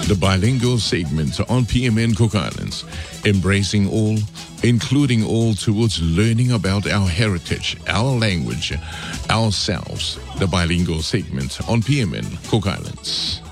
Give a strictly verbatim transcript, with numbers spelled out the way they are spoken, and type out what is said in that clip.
the bilingual segment on P M N Cook Islands, embracing all, including all towards learning about our heritage, our language, ourselves, the bilingual segment on P M N Cook Islands.